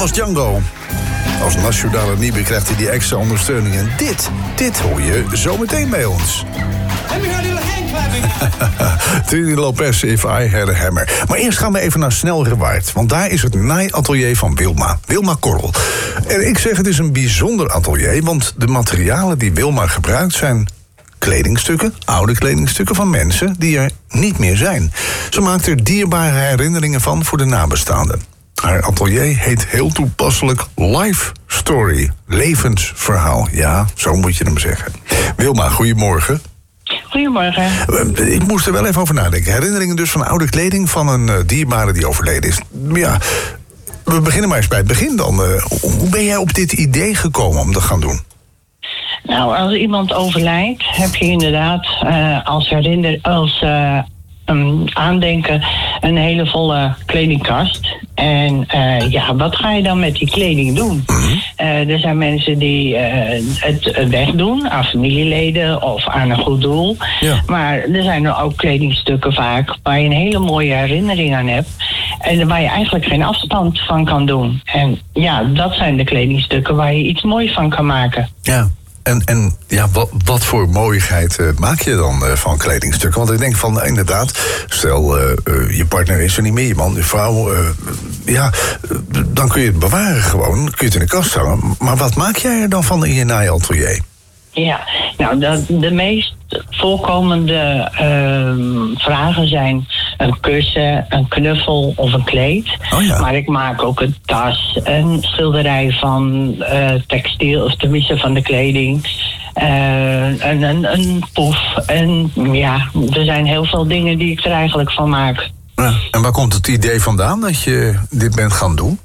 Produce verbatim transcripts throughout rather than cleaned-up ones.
als Django. Als nationale nieuwe krijgt hij die extra ondersteuning. En dit, dit hoor je zometeen bij ons. Let me hear a little handclapping. Trini Lopez, If I Had a Hammer. Maar eerst gaan we even naar Snelrewaard. Want daar is het naaiatelier van Wilma. Wilma Korrel. En ik zeg, het is een bijzonder atelier. Want de materialen die Wilma gebruikt zijn kledingstukken, oude kledingstukken van mensen die er niet meer zijn. Ze maakt er dierbare herinneringen van voor de nabestaanden. Haar atelier heet heel toepasselijk Life Story. Levensverhaal. Ja, zo moet je hem zeggen. Wilma, goedemorgen. Goedemorgen. Ik moest er wel even over nadenken. Herinneringen dus van oude kleding van een uh, dierbare die overleden is. Ja, we beginnen maar eens bij het begin dan. Uh, hoe ben jij op dit idee gekomen om dat te gaan doen? Nou, als iemand overlijdt, heb je inderdaad uh, als herinner, als uh, um, aandenken een hele volle kledingkast. En uh, ja, wat ga je dan met die kleding doen? Mm-hmm. Uh, er zijn mensen die uh, het wegdoen aan familieleden of aan een goed doel. Ja. Maar er zijn er ook kledingstukken vaak waar je een hele mooie herinnering aan hebt. En waar je eigenlijk geen afstand van kan doen. En ja, dat zijn de kledingstukken waar je iets moois van kan maken. Ja. En, en ja, wat, wat voor mooiigheid uh, maak je dan uh, van kledingstukken? Want ik denk van, uh, inderdaad, stel, uh, uh, je partner is er niet meer, je man, je vrouw. Uh, ja, uh, dan kun je het bewaren gewoon, kun je het in de kast hangen. Maar wat maak jij er dan van in je naaiatelier? Ja, nou, de, de meest voorkomende uh, vragen zijn een kussen, een knuffel of een kleed. Oh ja. Maar ik maak ook een tas, een schilderij van uh, textiel, of tenminste van de kleding. Uh, een, een, een poef. En ja, er zijn heel veel dingen die ik er eigenlijk van maak. Ja, en waar komt het idee vandaan dat je dit bent gaan doen?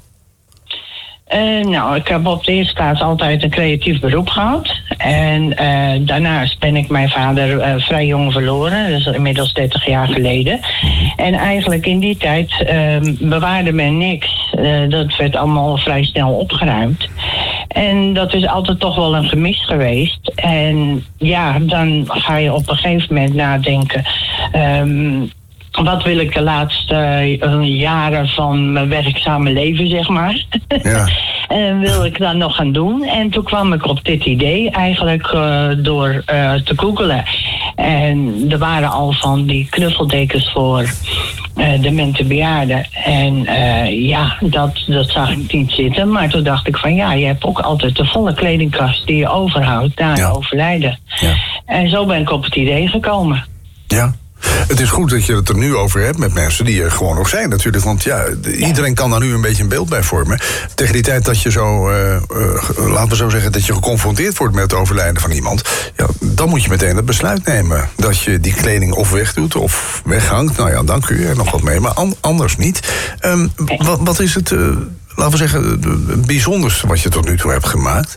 Uh, nou, ik heb op de eerste plaats altijd een creatief beroep gehad. En uh, daarnaast ben ik mijn vader uh, vrij jong verloren. Dat is inmiddels dertig jaar geleden. En eigenlijk in die tijd uh, bewaarde men niks. Uh, dat werd allemaal vrij snel opgeruimd. En dat is altijd toch wel een gemis geweest. En ja, dan ga je op een gegeven moment nadenken. Um, Wat wil ik de laatste uh, jaren van mijn werkzame leven, zeg maar. Ja. En wil ik dan nog gaan doen? En toen kwam ik op dit idee eigenlijk uh, door uh, te googelen. En er waren al van die knuffeldekens voor uh, demente bejaarden. En uh, ja, dat, dat zag ik niet zitten. Maar toen dacht ik van ja, je hebt ook altijd de volle kledingkast die je overhoudt na ja. overlijden. Ja. En zo ben ik op het idee gekomen. Ja. Het is goed dat je het er nu over hebt met mensen die er gewoon nog zijn natuurlijk. Want ja, iedereen kan daar nu een beetje een beeld bij vormen. Tegen die tijd dat je zo, uh, uh, laten we zo zeggen, dat je geconfronteerd wordt met het overlijden van iemand. Ja, dan moet je meteen het besluit nemen. Dat je die kleding of wegdoet of weghangt. Nou ja, dan kun je er nog wat mee, maar an- anders niet. Um, wat, wat is het, uh, laten we zeggen, het bijzonderste wat je tot nu toe hebt gemaakt?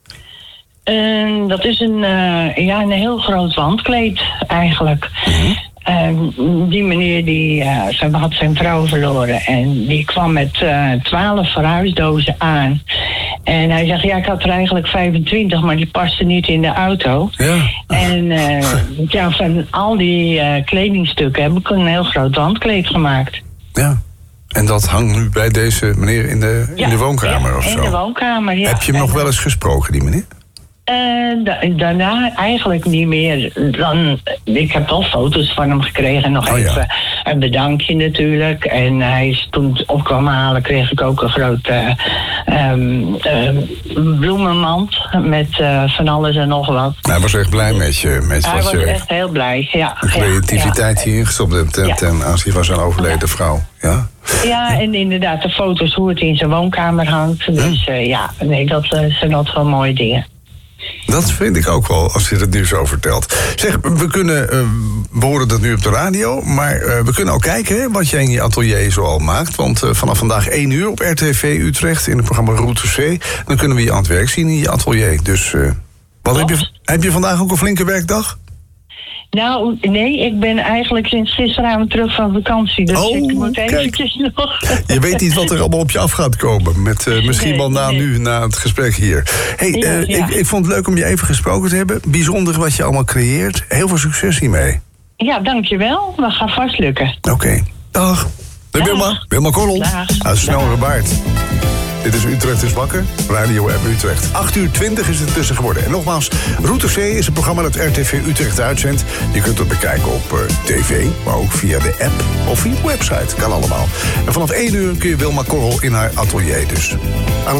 Uh, dat is een, uh, ja, een heel groot wandkleed eigenlijk. Mm-hmm. Uh, die meneer die uh, zijn, had zijn vrouw verloren en die kwam met twaalf uh, verhuisdozen aan. En hij zegt, ja, ik had er eigenlijk vijfentwintig, maar die paste niet in de auto. Ja. En uh, ja, van al die uh, kledingstukken heb ik een heel groot wandkleed gemaakt. Ja. En dat hangt nu bij deze meneer in de, ja, in de woonkamer ja, of zo? in de woonkamer, ja. Heb je hem nog wel eens gesproken, die meneer? Uh, da- daarna eigenlijk niet meer. Dan, ik heb wel foto's van hem gekregen. Nog oh, even ja. een bedankje natuurlijk. En hij is toen het op kwam halen, kreeg ik ook een grote uh, um, uh, bloemenmand. Met uh, van alles en nog wat. Hij was echt blij met je. Met hij wat was je echt heel blij, ja. De creativiteit ja, die je ingestopt hebt ten, ja. ten aanzien van zijn overleden ja. vrouw. Ja? Ja, en inderdaad de foto's hoe het in zijn woonkamer hangt. Dus uh, ja, nee, dat uh, zijn altijd wel mooie dingen. Dat vind ik ook wel, als je het nu zo vertelt. Zeg, we kunnen, uh, we horen dat nu op de radio, maar uh, we kunnen ook kijken hè, wat jij in je atelier zoal maakt. Want uh, vanaf vandaag één uur op R T V Utrecht in het programma Route C, dan kunnen we je aan het werk zien in je atelier. Dus uh, wat heb je, heb je vandaag ook een flinke werkdag? Nou, nee, ik ben eigenlijk sinds gisteravond terug van vakantie. Dus oh, ik moet eventjes kijk. nog... Je weet niet wat er allemaal op je af gaat komen. Met, uh, misschien nee, wel na nee. nu, na het gesprek hier. Hey, ja, uh, ja. Ik, ik vond het leuk om je even gesproken te hebben. Bijzonder wat je allemaal creëert. Heel veel succes hiermee. Ja, dankjewel. Dat gaat vast lukken. Oké. Okay. Dag. Dag. Wilma. Wilma Korrel. Uit Snelrewaard. Dit is Utrecht is wakker, Radio M Utrecht. acht uur twintig is het tussen geworden. En nogmaals, Route C is een programma dat R T V Utrecht uitzendt. Je kunt het bekijken op uh, tv, maar ook via de app of via de website. Kan allemaal. En vanaf één uur kun je Wilma Korrel in haar atelier dus. Aan het